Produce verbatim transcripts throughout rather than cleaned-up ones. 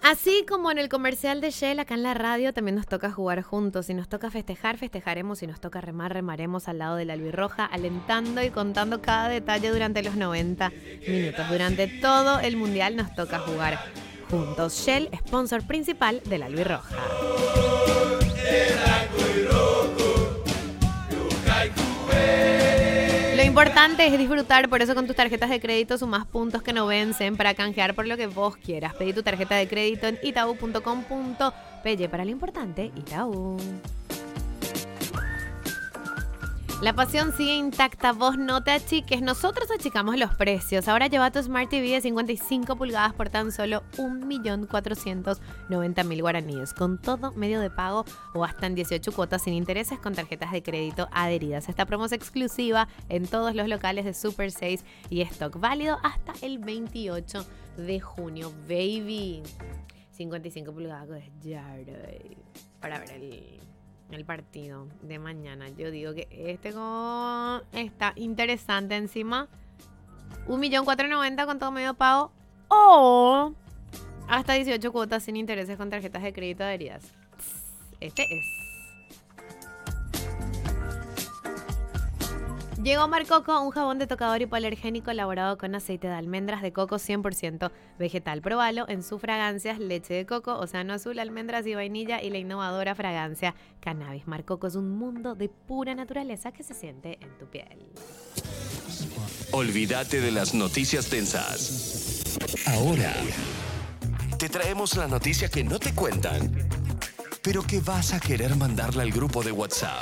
Así como en el comercial de Shell, acá en la radio también nos toca jugar juntos. Si nos toca festejar, festejaremos. Si nos toca remar, remaremos al lado de la albirroja, alentando y contando cada detalle durante los noventa minutos. Durante todo el mundial nos toca jugar juntos. Shell, sponsor principal de la albirroja. Lo importante es disfrutar, por eso con tus tarjetas de crédito sumás puntos que no vencen para canjear por lo que vos quieras. Pedí tu tarjeta de crédito en itaú punto com punto pe. Para lo importante, Itaú. La pasión sigue intacta, vos no te achiques, nosotros achicamos los precios. Ahora lleva tu Smart T V de cincuenta y cinco pulgadas por tan solo un millón cuatrocientos noventa mil guaraníes, con todo medio de pago o hasta en dieciocho cuotas sin intereses con tarjetas de crédito adheridas. Esta promo es exclusiva en todos los locales de Super seis y stock válido hasta el veintiocho de junio, baby. cincuenta y cinco pulgadas de Yarday para ver el... el partido de mañana. Yo digo que este como está interesante encima. un millón cuatrocientos noventa con todo medio pago o hasta dieciocho cuotas sin intereses con tarjetas de crédito adheridas. Este es. Llegó Marcoco, un jabón de tocador hipoalergénico elaborado con aceite de almendras de coco cien por ciento vegetal. Probalo en sus fragancias leche de coco, océano azul, almendras y vainilla y la innovadora fragancia cannabis. Marcoco es un mundo de pura naturaleza que se siente en tu piel. Olvídate de las noticias tensas. Ahora te traemos la noticia que no te cuentan, pero que vas a querer mandarla al grupo de WhatsApp.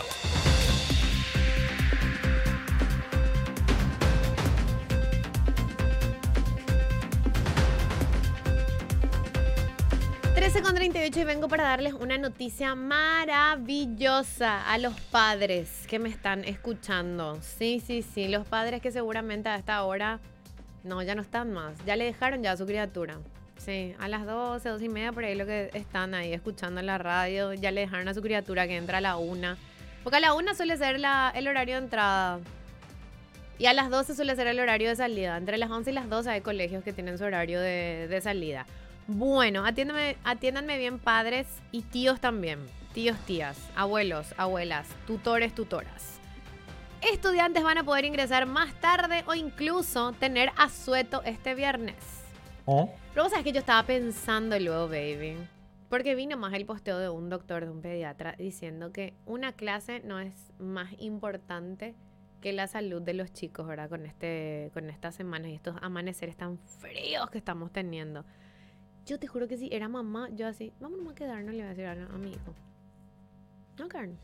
trece con treinta y ocho y vengo para darles una noticia maravillosa a los padres que me están escuchando. Sí, sí, sí, los padres que seguramente a esta hora, no, ya no están más. Ya le dejaron ya a su criatura. Sí, a las doce, doce y media por ahí lo que están ahí escuchando en la radio, ya le dejaron a su criatura que entra a la una. Porque a la una suele ser la, el horario de entrada. Y a las doce suele ser el horario de salida. Entre las once y las doce hay colegios que tienen su horario de, de salida. Bueno, atiéndame, atiéndanme bien padres y tíos también. Tíos, tías, abuelos, abuelas, tutores, tutoras. Estudiantes van a poder ingresar más tarde o incluso tener asueto este viernes. ¿Oh? Pero vos sabés que yo estaba pensando luego, baby. Porque vino más el posteo de un doctor, de un pediatra, diciendo que una clase no es más importante que la salud de los chicos, ¿verdad? Con, este, con estas semanas y estos amaneceres tan fríos que estamos teniendo. Yo te juro que si era mamá, yo así, vamos a quedarnos, le voy a decir a, a mi hijo. No, Karen.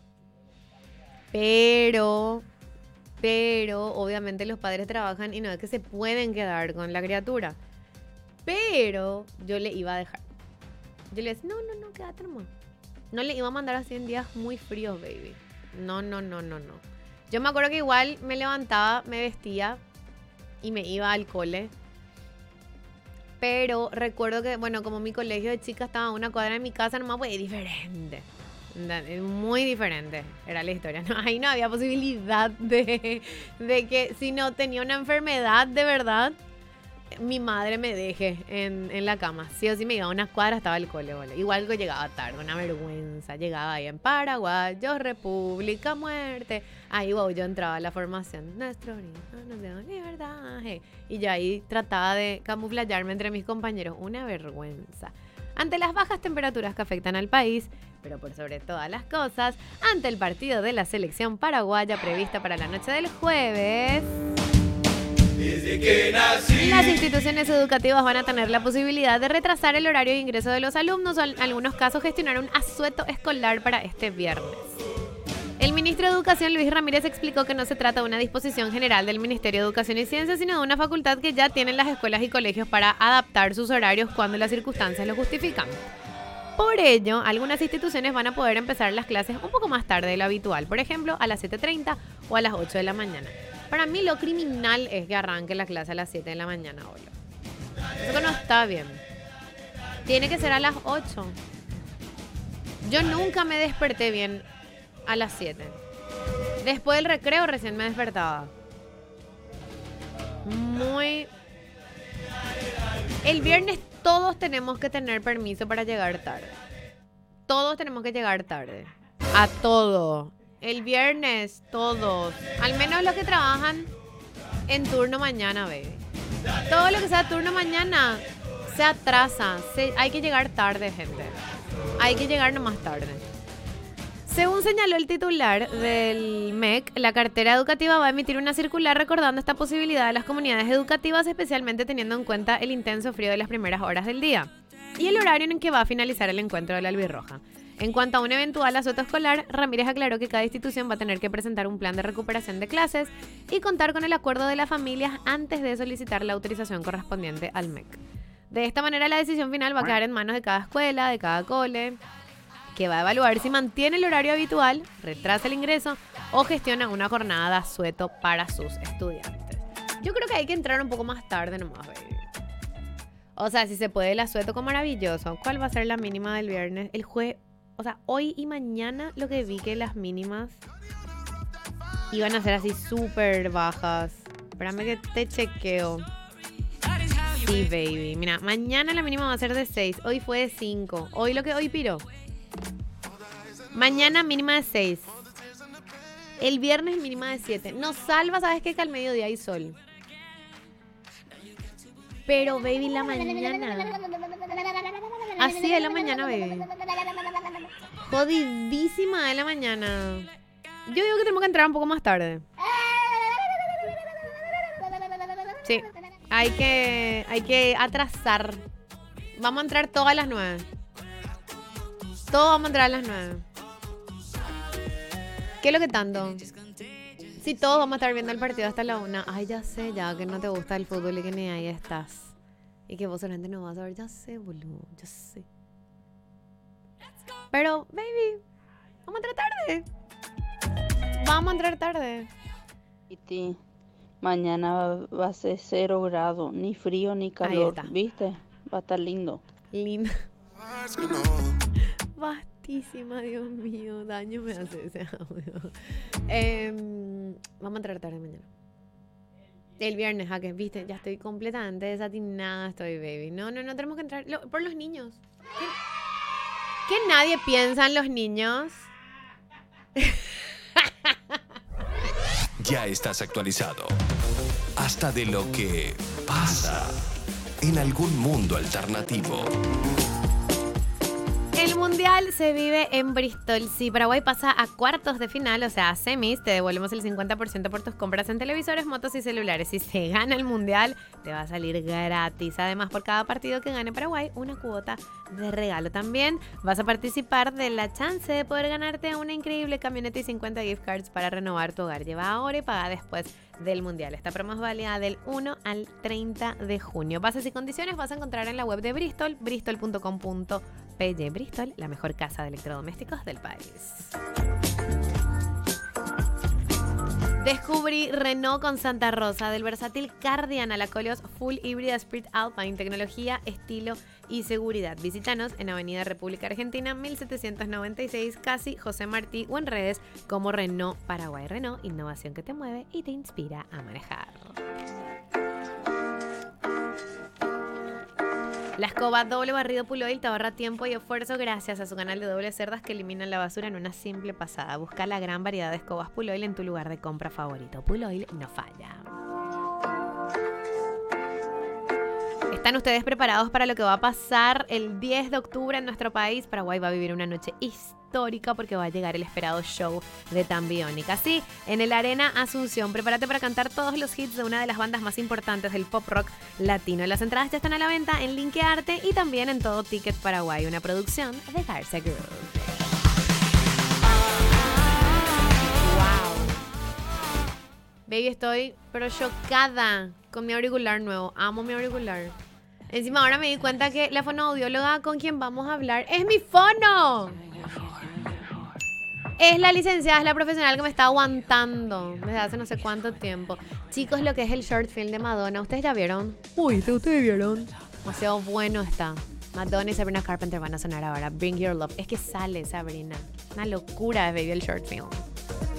Pero, pero, obviamente los padres trabajan y no es que se pueden quedar con la criatura. Pero yo le iba a dejar. Yo le decía, no, no, no, quédate hermano. No le iba a mandar así en días muy fríos, baby. No, no, no, no, no. Yo me acuerdo que igual me levantaba, me vestía y me iba al cole. Pero recuerdo que, bueno, como mi colegio de chicas estaba a una cuadra de mi casa, nomás fue diferente. Muy diferente era la historia. No, ahí no había posibilidad de, de que si no tenía una enfermedad de verdad, mi madre me deje en, en la cama. Sí o sí me iba a unas cuadras, estaba el cole, ¿vale? Igual que llegaba tarde, una vergüenza. Llegaba ahí en Paraguay, República, muerte. Ahí wow, yo entraba a la formación. Nuestro origen, nos dio libertad. Y yo ahí trataba de camuflarme entre mis compañeros. Una vergüenza. Ante las bajas temperaturas que afectan al país, pero por sobre todas las cosas, ante el partido de la selección paraguaya prevista para la noche del jueves, desde que nací, las instituciones educativas van a tener la posibilidad de retrasar el horario de ingreso de los alumnos o en algunos casos gestionar un asueto escolar para este viernes. El ministro de Educación, Luis Ramírez, explicó que no se trata de una disposición general del Ministerio de Educación y Ciencia, sino de una facultad que ya tienen las escuelas y colegios para adaptar sus horarios cuando las circunstancias lo justifican. Por ello, algunas instituciones van a poder empezar las clases un poco más tarde de lo habitual, por ejemplo, a las siete treinta o a las ocho de la mañana. Para mí lo criminal es que arranque la clase a las siete de la mañana, boludo. Eso no está bien. Tiene que ser a las ocho. Yo nunca me desperté bien a las siete. Después del recreo recién me despertaba. Muy El viernes todos tenemos que tener permiso para llegar tarde. Todos tenemos que llegar tarde. A todo. El viernes, todos. Al menos los que trabajan en turno mañana, baby. Todo lo que sea turno mañana se atrasa. Se, hay que llegar tarde, gente. Hay que llegar nomás tarde. Según señaló el titular del M E C, la cartera educativa va a emitir una circular recordando esta posibilidad a las comunidades educativas, especialmente teniendo en cuenta el intenso frío de las primeras horas del día y el horario en que va a finalizar el encuentro de la albirroja. En cuanto a un eventual asueto escolar, Ramírez aclaró que cada institución va a tener que presentar un plan de recuperación de clases y contar con el acuerdo de las familias antes de solicitar la autorización correspondiente al M E C. De esta manera, la decisión final va a quedar en manos de cada escuela, de cada cole, que va a evaluar si mantiene el horario habitual, retrasa el ingreso o gestiona una jornada de asueto para sus estudiantes. Yo creo que hay que entrar un poco más tarde nomás, baby. O sea, si se puede el asueto, con maravilloso. ¿Cuál va a ser la mínima del viernes? El jueves, o sea, hoy y mañana lo que vi que las mínimas iban a ser así súper bajas. Espérame que te chequeo. Sí, baby. Mira, mañana la mínima va a ser de seis. Hoy fue de cinco. Hoy lo que hoy piro. Mañana mínima de seis. El viernes mínima de siete. Nos salva, ¿sabes qué? Que al mediodía hay sol. Pero, baby, la mañana. Así es la mañana, baby. Jodidísima de la mañana. Yo digo que tenemos que entrar un poco más tarde. Sí. Hay que, hay que atrasar. Vamos a entrar todas las nueve. Todos vamos a entrar a las nueve. ¿Qué es lo que tanto? Si todos vamos a estar viendo el partido hasta la una. Ay, ya sé, ya que no te gusta el fútbol y que ni ahí estás. Y que vos solamente no vas a ver. Ya sé, boludo. Ya sé. Pero, baby, vamos a entrar tarde. Vamos a entrar tarde. Iti, mañana va a ser cero grado. Ni frío ni calor. ¿Viste? Va a estar lindo. Lindo. Bastísima, Dios mío. Daño me hace ese audio. Eh, vamos a entrar tarde mañana. El viernes, ¿a qué? ¿Viste? Ya estoy completamente desatinada, estoy, baby. No, no, no tenemos que entrar. Lo, por los niños. ¿Qué, ¿Qué nadie piensa en los niños? Ya estás actualizado. Hasta de lo que pasa en algún mundo alternativo. El Mundial se vive en Bristol. Si Paraguay pasa a cuartos de final, o sea, a semis, te devolvemos el cincuenta por ciento por tus compras en televisores, motos y celulares. Si se gana el Mundial, te va a salir gratis. Además, por cada partido que gane Paraguay, una cuota de regalo. También vas a participar de la chance de poder ganarte una increíble camioneta y cincuenta gift cards para renovar tu hogar. Lleva ahora y paga después del Mundial. Esta promo es válida del uno al treinta de junio. Bases y condiciones vas a encontrar en la web de Bristol, bristol punto com punto p y. Bristol, la mejor casa de electrodomésticos del país. Descubrí Renault con Santa Rosa, del versátil Cardian a la Koleos Full Híbrida Spirit Alpine, tecnología, estilo y seguridad. Visítanos en Avenida República Argentina mil setecientos noventa y seis, casi José Martí, o en redes como Renault Paraguay. Renault, innovación que te mueve y te inspira a manejar. La escoba doble barrido Puloil te ahorra tiempo y esfuerzo gracias a su canal de doble cerdas que eliminan la basura en una simple pasada. Busca la gran variedad de escobas Puloil en tu lugar de compra favorito. Puloil no falla. ¿Están ustedes preparados para lo que va a pasar el diez de octubre en nuestro país? Paraguay va a vivir una noche histórica porque va a llegar el esperado show de Tan Biónica. Sí, en el Arena Asunción. Prepárate para cantar todos los hits de una de las bandas más importantes del pop rock latino. Las entradas ya están a la venta en Linkearte y también en Todo Ticket Paraguay, una producción de Garza Group. Wow. Baby, estoy pero chocada con mi auricular nuevo. Amo mi auricular. Encima ahora me di cuenta que la fonoaudióloga con quien vamos a hablar es mi fono. Es la licenciada, es la profesional que me está aguantando desde hace no sé cuánto tiempo. Chicos, lo que es el short film de Madonna, ¿ustedes ya vieron? Uy, ¿ustedes vieron? Demasiado bueno está. Madonna y Sabrina Carpenter van a sonar ahora. Bring Your Love. Es que sale Sabrina. Una locura de baby el short film.